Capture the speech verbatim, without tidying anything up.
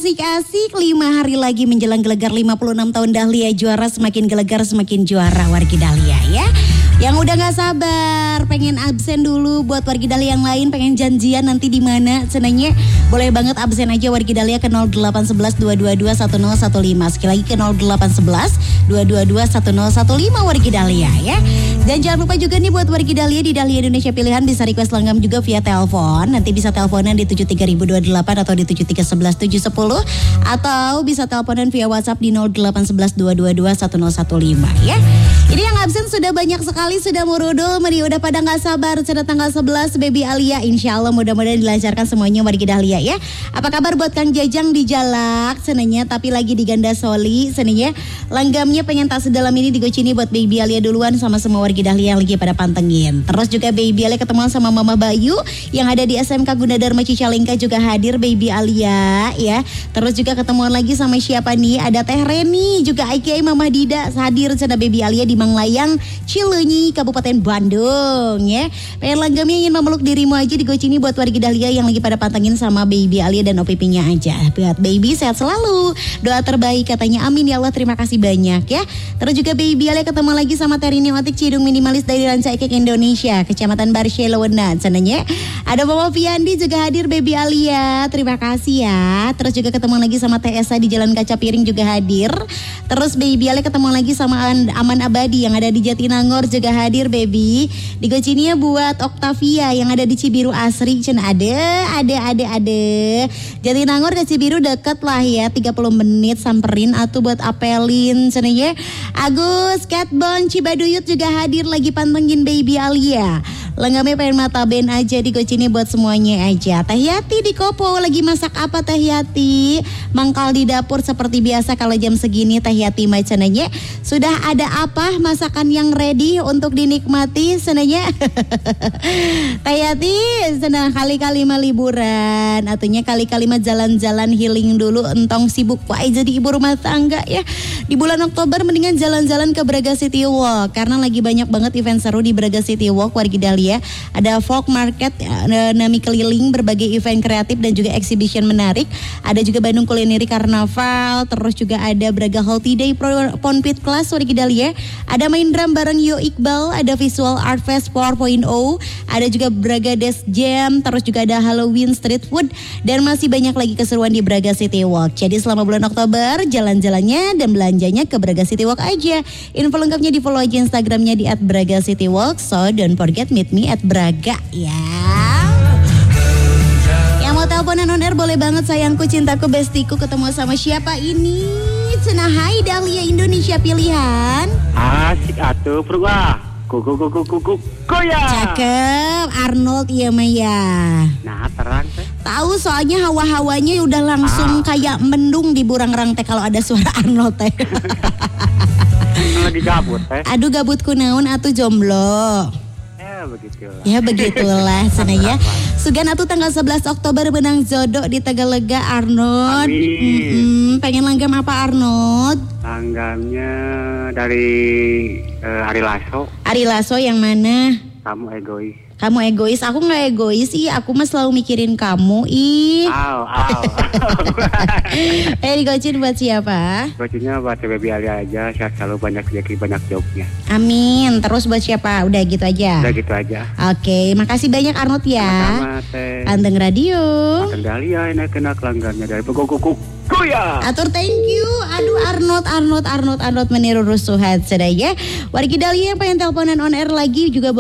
asik-asik lima hari lagi menjelang gelegar lima puluh enam tahun Dahlia juara, semakin gelegar semakin juara wargi Dahlia ya. Yang udah gak sabar pengen absen dulu buat wargi Dahlia yang lain, pengen janjian nanti di mana senangnya, boleh banget absen aja wargi Dahlia ke nol delapan satu satu dua dua dua satu nol satu lima. Sekali lagi ke nol delapan satu satu dua dua dua satu nol satu lima wargi Dahlia ya. Dan jangan lupa juga nih buat wargi Dahlia di Dahlia Indonesia pilihan bisa request langgam juga via telepon. Nanti bisa teleponan di tujuh tiga nol nol dua delapan atau di tujuh tiga satu satu tujuh satu nol, atau bisa teleponan via WhatsApp di nol delapan satu satu dua dua dua satu nol satu lima ya. Ini yang absen sudah banyak sekali, sudah merudul, meri udah pada gak sabar. Sudah tanggal sebelas Baby Alia, insya Allah mudah-mudahan dilancarkan semuanya wargi Dahlia ya. Apa kabar buat Kang Jajang di Jalak senenya, tapi lagi di Ganda Soli senenya. Langgamnya pengen tak sedalam ini digocini buat Baby Alia duluan sama semua wargi Dahlia yang lagi pada pantengin. Terus juga Baby Alia ketemuan sama Mama Bayu yang ada di S M K Gunadarma Cicalengka juga hadir Baby Alia ya. Terus juga ketemuan lagi sama siapa nih? Ada Teh Reni juga I K I Mama Dida hadir sana Baby Alia di Manglayang, Cileunyi, Kabupaten Bandung ya. Pengen langgamnya ingin memeluk dirimu aja digocini buat wargi Dahlia yang lagi pada pantengin sama Baby Alia dan O P P-nya aja. Buat Baby sehat selalu, doa terbaik katanya, amin ya Allah, terima kasih banyak ya. Terus juga Baby Alia ketemu lagi sama Terini Otik Cidung Minimalis dari Ranca Ekek Indonesia, Kecamatan Barcelona sananya. Ada Mama Piandi juga hadir Baby Alia, terima kasih ya. Terus juga ketemu lagi sama T S A di Jalan Kaca Piring juga hadir. Terus Baby Alia ketemu lagi sama Aman Abadi yang ada di Jatinangor juga hadir Baby. Digocininya buat Octavia yang ada di Cibiru Asri, cen ada, ada, ada, ada. Jatinangor ke Cibiru deket lah ya, tiga puluh menit samperin atau buat apelin senenya. Agus, Catbon, Cibaduyut juga hadir lagi pantengin Baby Alia. Lenggamnya pengen mata ben aja digocini buat semuanya aja. Teh Yati di Kopo lagi masak apa Teh Yati? Mangkal di dapur seperti biasa kalau jam segini Teh Yati macananya. Sudah ada apa masakan yang ready untuk dinikmati senanya? Teh Yati senang kali-kali mah liburan, atunya kali-kali mah jalan-jalan healing dulu, entong sibuk wae jadi ibu rumah tangga ya. Di bulan Oktober mendingan jalan-jalan ke Braga City Walk karena lagi banyak banget event seru di Braga City Walk wargi Dahlia. Ada folk market, nami keliling, berbagai event kreatif dan juga exhibition menarik. Ada juga Bandung Culinary Karnaval, terus juga ada Braga Healthy Day Ponpit Class wargi Dahlia. Ada main drum bareng Yo Iqbal, ada Visual Art Fest empat titik nol, ada juga Braga Desk Jam, terus juga ada Halloween Street Food, dan masih banyak lagi keseruan di Braga City Walk. Jadi selama bulan Oktober jalan-jalannya dan belanjanya ke Braga City Walk aja. Info lengkapnya di follow aja Instagramnya di at braga city walk. So don't forget meet me at Braga ya. Yang mau teleponan on air boleh banget sayangku, cintaku, bestiku, ketemu sama siapa ini? Cenah hai Dahlia Indonesia pilihan. Asik atuh Purwa. Kuku kuku kuku koya. Cakep Arnold iya Maya. Nah terang teh. Tahu soalnya hawa-hawanya udah langsung ah. kayak mendung di Burangrang teh kalau ada suara Arnold teh. Lagi gabut teh. Aduh gabutku naon atuh jomblo. Ya begitulah. Ya begitulah senaya. Sugan atuh tanggal sebelas Oktober benang jodoh di Tegalega Arnold. Mm-mm. Pengen langgam apa Arnold? Langgamnya dari uh, Ari Lasso. Ari Lasso yang mana? Kamu egois. Kamu egois, aku gak egois sih, aku mah selalu mikirin kamu, ih. Aw, aw. Eh digocin buat siapa? Gocinnya buat Baby Alia aja, sehat selalu, banyak rezeki, banyak jobnya. Amin, terus buat siapa? Udah gitu aja? Udah gitu aja. Oke, makasih banyak Arnold ya. Sama-sama teh. Panteng Radio. Panteng Dahlia, enak-enak langgamnya dari Pegokukuk. Kuya. Atur thank you. Aduh Arnold, Arnold, Arnold, Arnold meniru rusuhan sedaya. Wargi Dahlia yang pengen teleponan on air lagi juga